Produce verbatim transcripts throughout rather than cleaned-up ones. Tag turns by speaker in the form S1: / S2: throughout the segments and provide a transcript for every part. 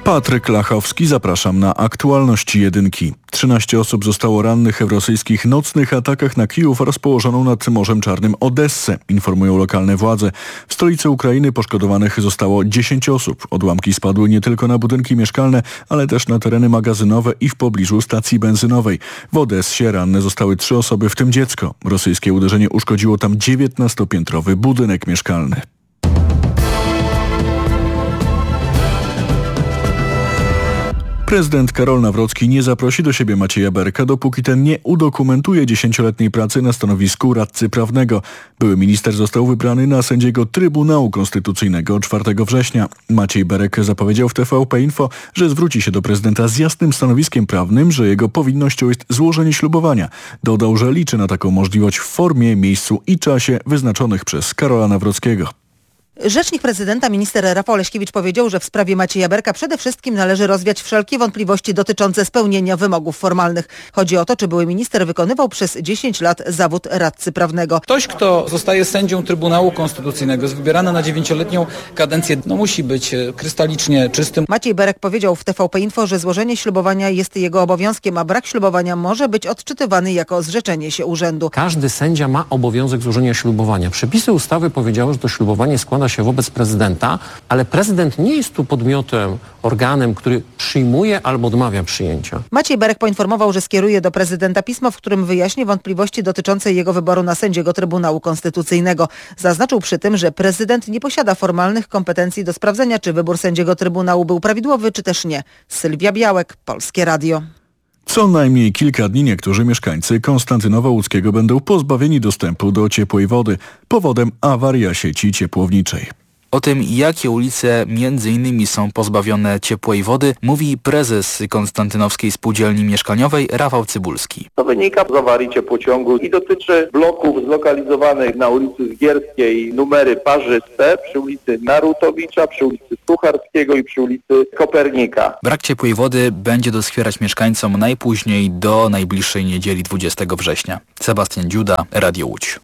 S1: Patryk Lachowski, zapraszam na aktualności jedynki. trzynaście osób zostało rannych w rosyjskich nocnych atakach na Kijów oraz położoną nad Morzem Czarnym Odessę, informują lokalne władze. W stolicy Ukrainy poszkodowanych zostało dziesięć osób. Odłamki spadły nie tylko na budynki mieszkalne, ale też na tereny magazynowe i w pobliżu stacji benzynowej. W Odessie ranne zostały trzy osoby, w tym dziecko. Rosyjskie uderzenie uszkodziło tam dziewiętnastopiętrowy budynek mieszkalny. Prezydent Karol Nawrocki nie zaprosi do siebie Macieja Berka, dopóki ten nie udokumentuje dziesięcioletniej pracy na stanowisku radcy prawnego. Były minister został wybrany na sędziego Trybunału Konstytucyjnego czwartego września. Maciej Berek zapowiedział w T V P Info, że zwróci się do prezydenta z jasnym stanowiskiem prawnym, że jego powinnością jest złożenie ślubowania. Dodał, że liczy na taką możliwość w formie, miejscu i czasie wyznaczonych przez Karola Nawrockiego.
S2: Rzecznik prezydenta, minister Rafał Leśkiewicz, powiedział, że w sprawie Macieja Berka przede wszystkim należy rozwiać wszelkie wątpliwości dotyczące spełnienia wymogów formalnych. Chodzi o to, czy były minister wykonywał przez dziesięć lat zawód radcy prawnego.
S3: Ktoś, kto zostaje sędzią Trybunału Konstytucyjnego, jest wybierany na dziewięcioletnią kadencję, no musi być krystalicznie czystym.
S2: Maciej Berek powiedział w T V P Info, że złożenie ślubowania jest jego obowiązkiem, a brak ślubowania może być odczytywany jako zrzeczenie się urzędu.
S4: Każdy sędzia ma obowiązek złożenia ślubowania. Przepisy ustawy powiedziały, że to ślubowanie składa się wobec prezydenta, ale prezydent nie jest tu podmiotem, organem, który przyjmuje albo odmawia przyjęcia.
S2: Maciej Berek poinformował, że skieruje do prezydenta pismo, w którym wyjaśni wątpliwości dotyczące jego wyboru na sędziego Trybunału Konstytucyjnego. Zaznaczył przy tym, że prezydent nie posiada formalnych kompetencji do sprawdzenia, czy wybór sędziego Trybunału był prawidłowy, czy też nie. Sylwia Białek, Polskie Radio.
S1: Co najmniej kilka dni niektórzy mieszkańcy Konstantynowa Łódzkiego będą pozbawieni dostępu do ciepłej wody. Powodem awaria sieci ciepłowniczej.
S5: O tym, jakie ulice między innymi są pozbawione ciepłej wody, mówi prezes Konstantynowskiej Spółdzielni Mieszkaniowej Rafał Cybulski.
S6: To wynika z awarii ciepłociągu i dotyczy bloków zlokalizowanych na ulicy Zgierskiej, numery parzyste, przy ulicy Narutowicza, przy ulicy Sucharskiego i przy ulicy Kopernika.
S5: Brak ciepłej wody będzie doskwierać mieszkańcom najpóźniej do najbliższej niedzieli dwudziestego września. Sebastian Dziuda, Radio Łódź.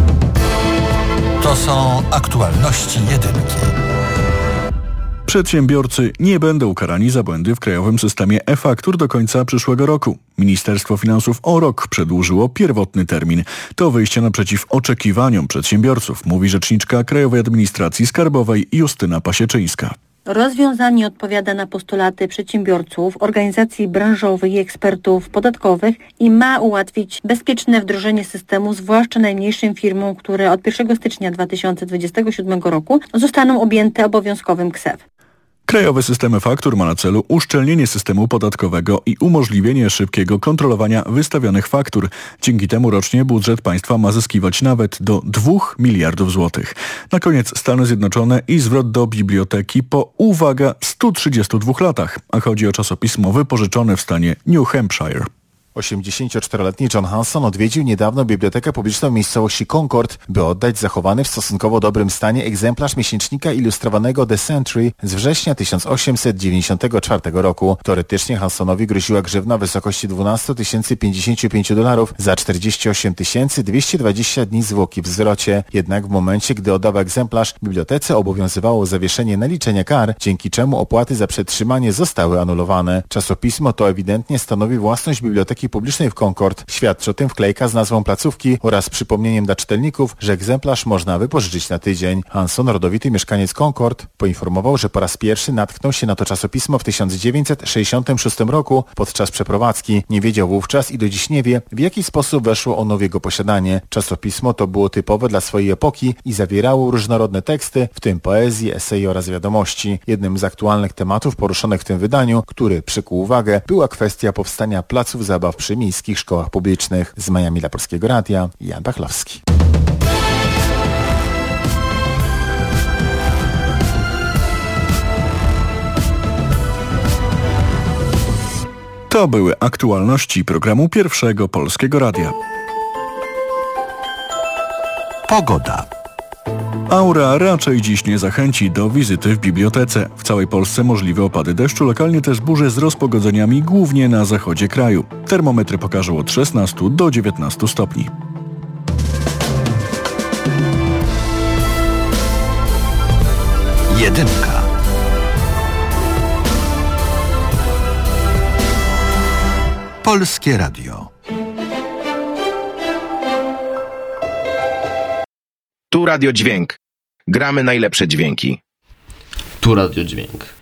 S7: To są aktualności jedynki.
S1: Przedsiębiorcy nie będą karani za błędy w krajowym systemie e-faktur do końca przyszłego roku. Ministerstwo Finansów o rok przedłużyło pierwotny termin. To wyjście naprzeciw oczekiwaniom przedsiębiorców, mówi rzeczniczka Krajowej Administracji Skarbowej Justyna Pasieczyńska.
S8: Rozwiązanie odpowiada na postulaty przedsiębiorców, organizacji branżowych i ekspertów podatkowych i ma ułatwić bezpieczne wdrożenie systemu, zwłaszcza najmniejszym firmom, które od pierwszego stycznia dwa tysiące dwudziestego siódmego roku zostaną objęte obowiązkowym K S E W.
S1: Krajowy system e-faktur ma na celu uszczelnienie systemu podatkowego i umożliwienie szybkiego kontrolowania wystawionych faktur. Dzięki temu rocznie budżet państwa ma zyskiwać nawet do dwóch miliardów złotych. Na koniec Stany Zjednoczone i zwrot do biblioteki po, uwaga, stu trzydziestu dwóch latach, a chodzi o czasopismo wypożyczone w stanie New Hampshire.
S9: osiemdziesięcioczteroletni John Hanson odwiedził niedawno bibliotekę publiczną w miejscowości Concord, by oddać zachowany w stosunkowo dobrym stanie egzemplarz miesięcznika ilustrowanego The Century z września tysiąc osiemset dziewięćdziesiątego czwartego roku. Teoretycznie Hansonowi groziła grzywna w wysokości dwanaście tysięcy pięćdziesiąt pięć dolarów za czterdzieści osiem tysięcy dwieście dwadzieścia dni zwłoki w zwrocie. Jednak w momencie, gdy oddał egzemplarz, bibliotece obowiązywało zawieszenie naliczenia kar, dzięki czemu opłaty za przetrzymanie zostały anulowane. Czasopismo to ewidentnie stanowi własność biblioteki publicznej w Concord. Świadczy o tym wklejka z nazwą placówki oraz przypomnieniem dla czytelników, że egzemplarz można wypożyczyć na tydzień. Hanson, rodowity mieszkaniec Concord, poinformował, że po raz pierwszy natknął się na to czasopismo w tysiąc dziewięćset sześćdziesiątym szóstym roku podczas przeprowadzki. Nie wiedział wówczas i do dziś nie wie, w jaki sposób weszło ono w jego posiadanie. Czasopismo to było typowe dla swojej epoki i zawierało różnorodne teksty, w tym poezję, eseje oraz wiadomości. Jednym z aktualnych tematów poruszonych w tym wydaniu, który przykuł uwagę, była kwestia powstania placów zabaw przy miejskich szkołach publicznych. Z Miami dla Polskiego Radia, Jan Pachlowski.
S1: To były aktualności programu Pierwszego Polskiego Radia.
S7: Pogoda.
S1: Aura raczej dziś nie zachęci do wizyty w bibliotece. W całej Polsce możliwe opady deszczu, lokalnie też burze z rozpogodzeniami, głównie na zachodzie kraju. Termometry pokażą od szesnastu do dziewiętnastu stopni.
S7: Jedynka. Polskie Radio.
S10: Tu Radio Dźwięk. Gramy najlepsze dźwięki.
S11: Tu Radio Dźwięk.